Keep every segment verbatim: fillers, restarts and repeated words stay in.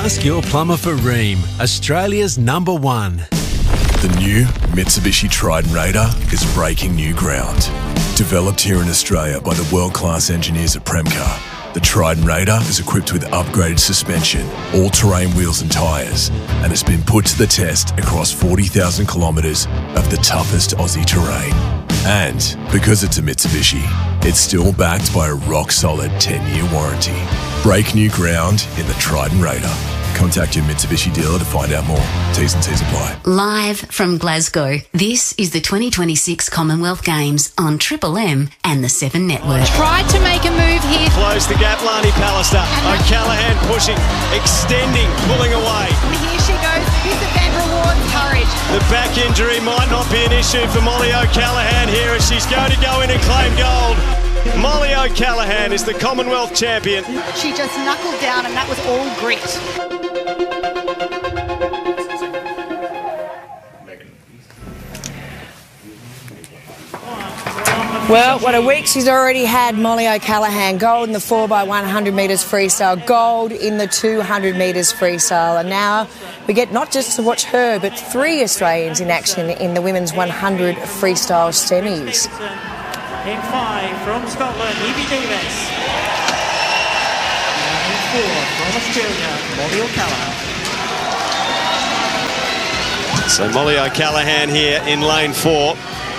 Ask your plumber for Rheem, Australia's number one. The new Mitsubishi Triton Raider is breaking new ground. Developed here in Australia by the world-class engineers at Premcar, the Triton Raider is equipped with upgraded suspension, all-terrain wheels and tyres, and has been put to the test across forty thousand kilometres of the toughest Aussie terrain. And because it's a Mitsubishi, it's still backed by a rock-solid ten-year warranty. Break new ground in the Triton Raider. Contact your Mitsubishi dealer to find out more. T's and C's apply. Live from Glasgow, this is the twenty twenty-six Commonwealth Games on Triple M and the Seven Network. Tried to make a move here. Close the gap, Lani Pallister. O'Callaghan pushing, extending, pulling away. And here she goes. This event rewards courage. The back injury might not be an issue for Molly O'Callaghan here as she's going to go in and claim gold. Molly O'Callaghan is the Commonwealth champion. She just knuckled down and that was all grit. Well, what a week she's already had, Molly O'Callaghan. Gold in the four by one hundred metres freestyle, gold in the two hundred metres freestyle. And now we get not just to watch her, but three Australians in action in the women's one hundred freestyle semis. In five from Scotland, Evie Davis. And in four from Australia, Molly O'Callaghan. So Molly O'Callaghan here in lane four.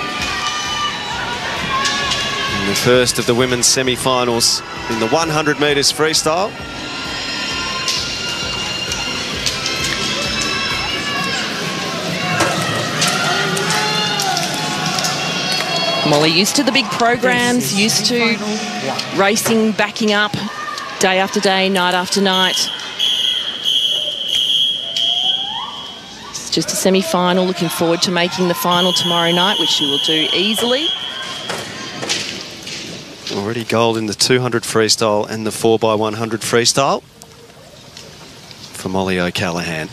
In the first of the women's semi-finals in the one hundred metres freestyle. Molly used to the big programs, used to racing, backing up day after day, night after night. It's just a semi-final, looking forward to making the final tomorrow night, which she will do easily. Already gold in the two hundred freestyle and the four by one hundred freestyle for Molly O'Callaghan.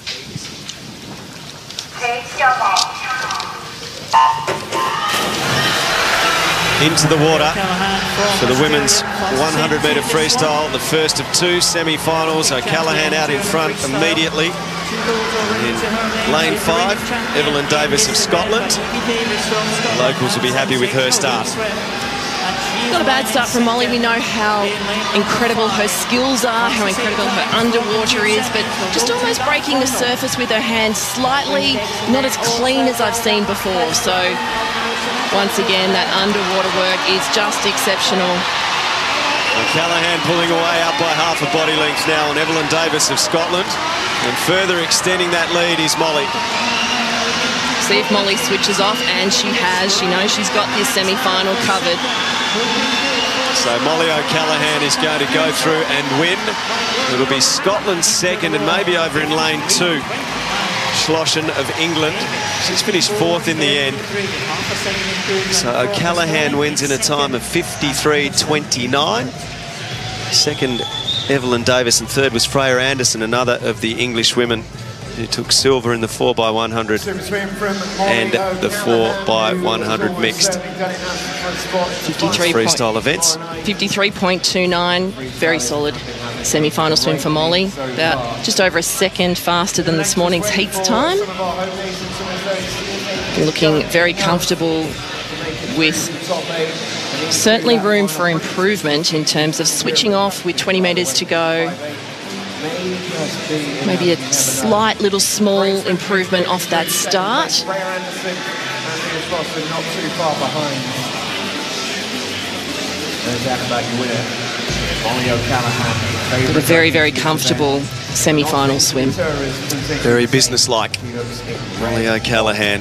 Into the water for the women's one hundred metre freestyle, the first of two semi-finals. O'Callaghan out in front immediately. In lane five, Evelyn Davis of Scotland. The locals will be happy with her start. Not a bad start from Molly. We know how incredible her skills are, how incredible her underwater is, but just almost breaking the surface with her hands slightly, not as clean as I've seen before. So once again, that underwater work is just exceptional. O'Callaghan pulling away up by half a body length now on Evelyn Davis of Scotland, and further extending that lead is Molly. See if Molly switches off, and she has. She knows she's got this semi-final covered. So Molly O'Callaghan is going to go through and win. It'll be Scotland's second and maybe over in lane two. Schlossen of England. She's finished fourth in the end. So O'Callaghan wins in a time of fifty-three twenty-nine. Second, Evelyn Davis, and third was Freya Anderson, another of the English women who took silver in the four by one hundred and the four by one hundred mixed freestyle events. fifty-three point two nine, very solid semi-final swim for Molly. About just over a second faster than this morning's heats time. Looking very comfortable, with certainly room for improvement in terms of switching off with twenty metres to go. Maybe a slight little small improvement off that start. But a very, very comfortable semi-final swim. Very businesslike. Molly O'Callaghan.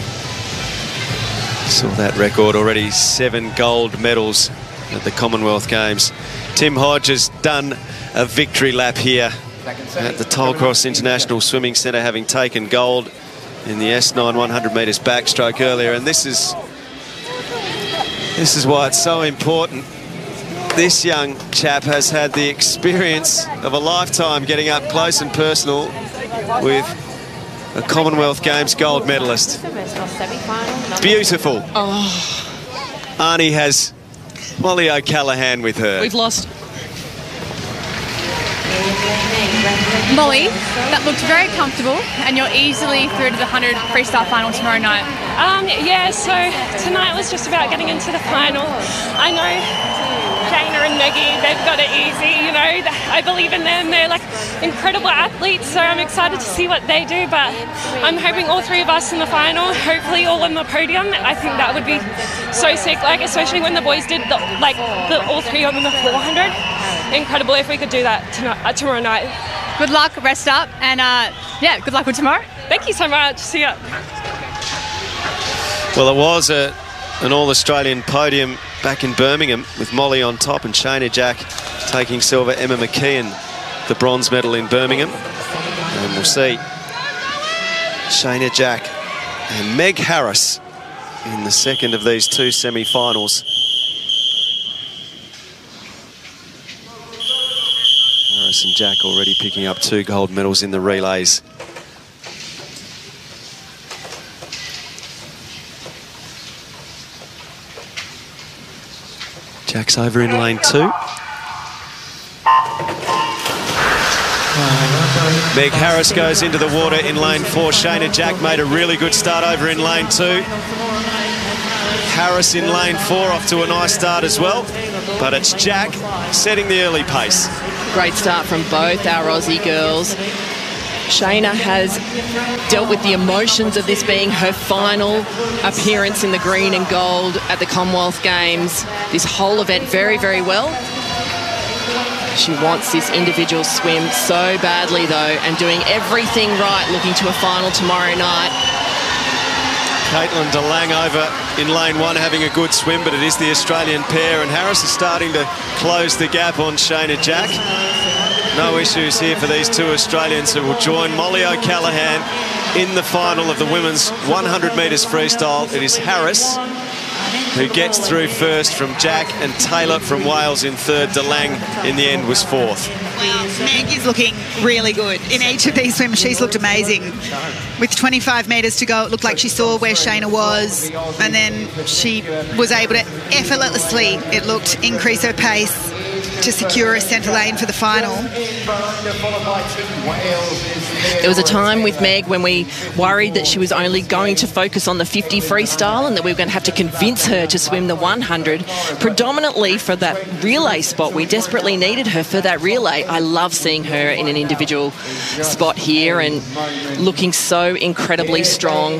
Saw that record already, seven gold medals at the Commonwealth Games. Tim Hodge has done a victory lap here at the Tollcross International Swimming Centre, having taken gold in the S nine one hundred metres backstroke earlier, and this is this is why it's so important. This young chap has had the experience of a lifetime getting up close and personal with a Commonwealth Games gold medalist. Beautiful. Oh. Arnie has Molly O'Callaghan with her. We've lost. Molly, that looked very comfortable, and you're easily through to the one hundred freestyle final tomorrow night. Um, yeah, so tonight was just about getting into the final. I know Jana and Maggie, they've got it easy, you know. I believe in them. They're like incredible athletes, so I'm excited to see what they do, but I'm hoping all three of us in the final, hopefully all on the podium. I think that would be so sick, like especially when the boys did the, like the all three on the four hundred. Incredible if we could do that tonight, uh, tomorrow night. Good luck, rest up, and uh, yeah, good luck with tomorrow. Thank you so much. See ya. Well, it was a, an All-Australian podium back in Birmingham with Molly on top and Shayna Jack taking silver, Emma McKeon the bronze medal in Birmingham. And we'll see Shayna Jack and Meg Harris in the second of these two semi-finals. Harris and Jack already picking up two gold medals in the relays. Jack's over in lane two. Meg Harris goes into the water in lane four. Shayna Jack made a really good start over in lane two. Harris in lane four, off to a nice start as well. But it's Jack setting the early pace. Great start from both our Aussie girls. Shayna has dealt with the emotions of this being her final appearance in the green and gold at the Commonwealth Games. This whole event very, very well. She wants this individual swim so badly, though, and doing everything right, looking to a final tomorrow night. Caitlin DeLang over in lane one, having a good swim, but it is the Australian pair, and Harris is starting to close the gap on Shayna Jack. No issues here for these two Australians who will join Molly O'Callaghan in the final of the women's one hundred metres freestyle. It is Harris who gets through first from Jack, and Taylor from Wales in third. DeLang in the end was fourth. Meg is looking really good. In each of these swims, she's looked amazing. With twenty-five metres to go, it looked like she saw where Shayna was, and then she was able to effortlessly, it looked, increase her pace to secure a centre lane for the final. There was a time with Meg when we worried that she was only going to focus on the fifty freestyle and that we were going to have to convince her to swim the one hundred, predominantly for that relay spot. We desperately needed her for that relay. I love seeing her in an individual spot here and looking so incredibly strong.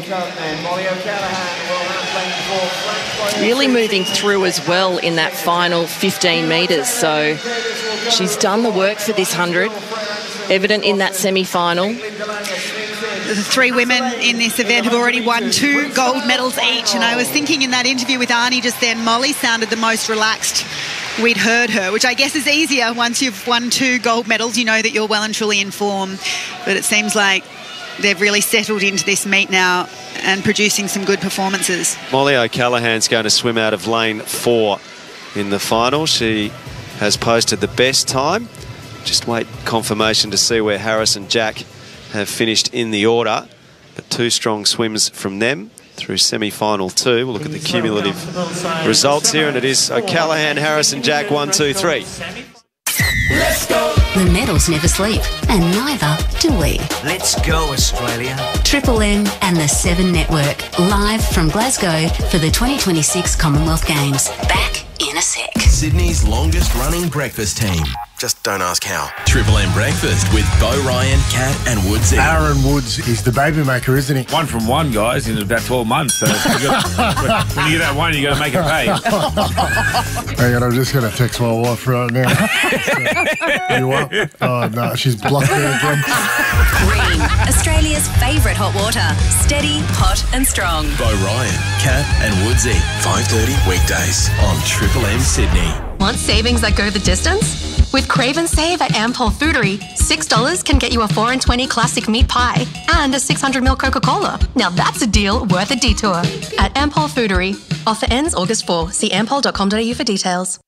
Really moving through as well in that final fifteen metres. So she's done the work for this one hundred, evident in that semi-final. The three women in this event have already won two gold medals each, and I was thinking in that interview with Arnie just then, Molly sounded the most relaxed we'd heard her, which I guess is easier once you've won two gold medals. You know that you're well and truly in form, but it seems like they've really settled into this meet now and producing some good performances. Molly O'Callaghan's going to swim out of lane four in the final. She has posted the best time. Just wait confirmation to see where Harris and Jack have finished in the order. But two strong swims from them through semi-final two. We'll look at the cumulative results here, and it is O'Callaghan, Harris and Jack, one, two, three. Let's go. The medals never sleep, and neither do we. Let's go, Australia. Triple M and the Seven Network, live from Glasgow for the twenty twenty-six Commonwealth Games. Back in a sec. Sydney's longest running breakfast team. Just don't ask how. Triple M Breakfast with Bo Ryan, Kat and Woodsy. Aaron Woods is the baby maker, isn't he? One from one, guys, in about twelve months. So you got, when you get that one, you got to make it pay. Hang on, I'm just going to text my wife right now. So, you what? Oh, no, she's blocked me again. Green, Australia's favourite hot water. Steady, hot and strong. Bo Ryan, Kat and Woodsy. five thirty weekdays on Triple M Sydney. Want savings that go the distance? With Crave and Save at Ampol Foodery, six dollars can get you a four and twenty classic meat pie and a six hundred milliliter Coca-Cola. Now that's a deal worth a detour. At Ampol Foodery. Offer ends August fourth. See ampol dot com dot a u for details.